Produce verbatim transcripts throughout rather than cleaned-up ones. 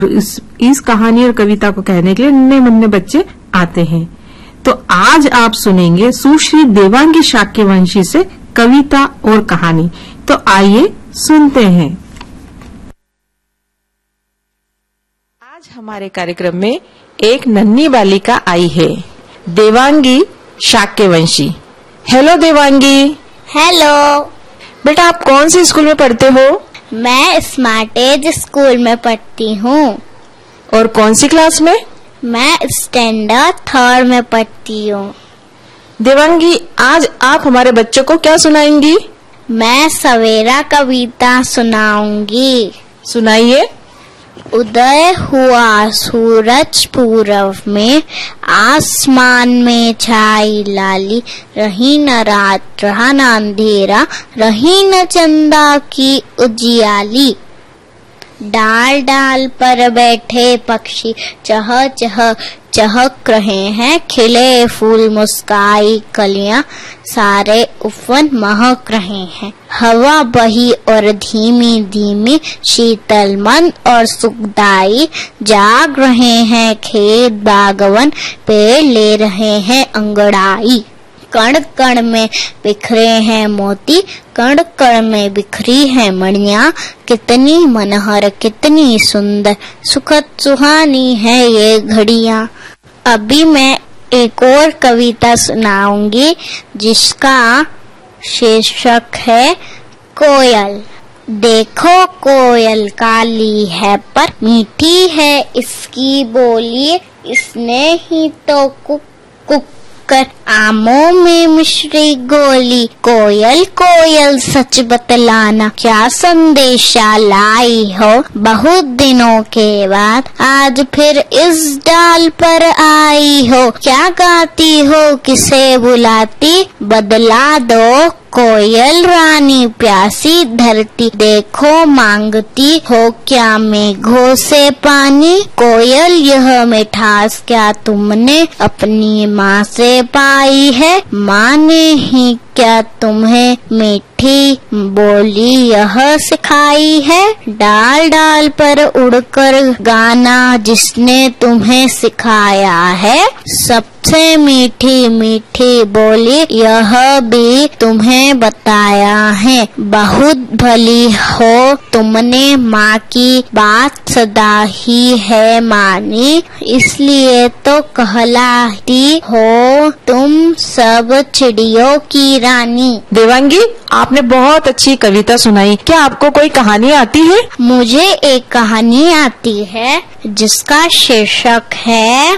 इस इस कहानी और कविता को कहने के लिए नन्हे मुन्ने बच्चे आते हैं। तो आज आप सुनेंगे सुश्री देवांगी शाक्यवंशी से कविता और कहानी। तो आइए सुनते हैं। आज हमारे कार्यक्रम में एक नन्ही बालिका आई है, देवांगी शाक्यवंशी। हेलो देवांगी। हेलो बेटा, आप कौन से स्कूल में पढ़ते हो? मैं स्मार्ट एज स्कूल में पढ़ती हूँ। और कौन सी क्लास में? मैं स्टैंडर्ड थर्ड में पढ़ती हूँ। देवांगी, आज आप हमारे बच्चों को क्या सुनाएंगी? मैं सवेरा कविता सुनाऊंगी। सुनाइए। उदय हुआ सूरज पूरब में, आसमान में छाई लाली, रही न रात रहा न अंधेरा, रही न चंदा की उजियाली। डाल डाल पर बैठे पक्षी चह चह चहक रहे हैं, खिले फूल मुस्काई कलियां, सारे उफन महक रहे हैं। हवा बही और धीमी धीमी शीतल मंद और सुखदाई, जाग रहे हैं खेत बागवन, पेड़ ले रहे हैं अंगड़ाई। कण कण में बिखरे हैं मोती, कण कण में बिखरी है मणियां, कितनी मनोहर कितनी सुंदर, सुखद सुहानी है ये घड़ियां। अभी मैं एक और कविता सुनाऊंगी जिसका शीर्षक है कोयल। देखो कोयल काली है पर मीठी है इसकी बोली, इसने ही तो कुक कुक कर आमों में मिश्री गोली। कोयल कोयल सच बतलाना क्या संदेशा लाई हो, बहुत दिनों के बाद आज फिर इस डाल पर आई हो। क्या गाती हो किसे बुलाती, बदला दो कोयल रानी प्यासी धरती। देखो मांगती हो क्या मेघों से पानी, कोयल यह मिठास क्या तुमने अपनी माँ से पाई है। माँ ने ही क्या तुम्हें मीठी बोली यह सिखाई है। डाल डाल पर उड़कर गाना जिसने तुम्हें सिखाया है, सबसे मीठी मीठी बोली यह भी तुम्हें बताया है। बहुत भली हो तुमने माँ की बात सदा ही है मानी, इसलिए तो कहलाती हो तुम सब चिड़ियों की रानी। देवांगी, आपने बहुत अच्छी कविता सुनाई। क्या आपको कोई कहानी आती है? मुझे एक कहानी आती है जिसका शीर्षक है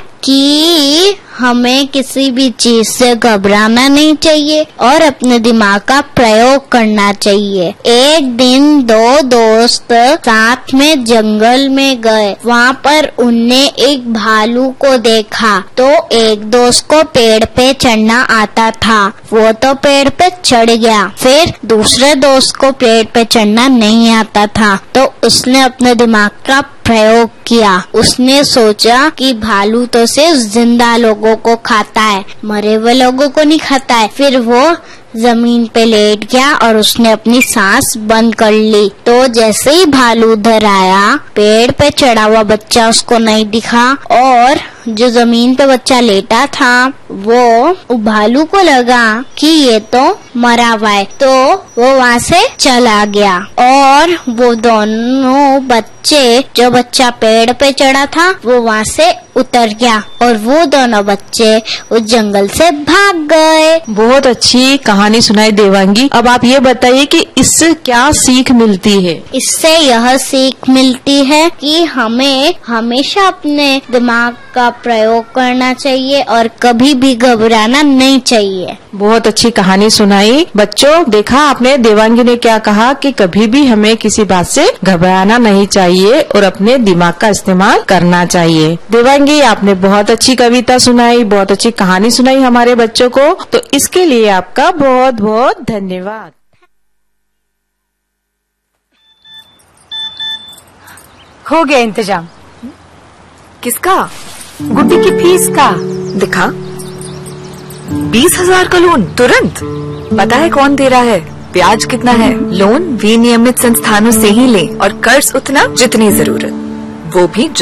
कि हमें किसी भी चीज से घबराना नहीं चाहिए और अपने दिमाग का प्रयोग करना चाहिए। एक दिन दो दोस्त साथ में जंगल में गए। वहाँ पर उनने एक भालू को देखा। तो एक दोस्त को पेड़ पे चढ़ना आता था, वो तो पेड़ पे चढ़ गया। फिर दूसरे दोस्त को पेड़ पे चढ़ना नहीं आता था, तो उसने अपने दिमाग का प्रयोग किया। उसने सोचा कि भालू तो सिर्फ जिंदा लोगों को खाता है, मरे हुए लोगों को नहीं खाता है। फिर वो जमीन पे लेट गया और उसने अपनी सांस बंद कर ली। तो जैसे ही भालू उधर आया, पेड़ पे चढ़ा हुआ बच्चा उसको नहीं दिखा और जो जमीन पे बच्चा लेटा था वो भालू को लगा कि ये तो मरा हुआ है, तो वो वहाँ से चला गया। और वो दोनों बच्चे, जो बच्चा पेड़ पे चढ़ा था वो वहाँ से उतर गया और वो दोनों बच्चे उस जंगल से भाग गए। बहुत अच्छी कहानी सुनाई देवांगी। अब आप ये बताइए कि इससे क्या सीख मिलती है? इससे यह सीख मिलती है कि हमें हमेशा अपने दिमाग का प्रयोग करना चाहिए और कभी भी घबराना नहीं चाहिए। बहुत अच्छी कहानी सुनाई। बच्चों, देखा आपने देवांगी ने क्या कहा कि कभी भी हमें किसी बात से घबराना नहीं चाहिए और अपने दिमाग का इस्तेमाल करना चाहिए। देवांगी, आपने बहुत अच्छी कविता सुनाई, बहुत अच्छी कहानी सुनाई हमारे बच्चों को, तो इसके लिए आपका बहुत बहुत धन्यवाद। हो गया इंतजाम। किसका? गुड्डी की फीस का। दिखा, बीस हजार का लोन तुरंत। पता है कौन दे रहा है, ब्याज कितना है? लोन विनियमित संस्थानों से ही लें और कर्ज उतना जितनी जरूरत। वो भी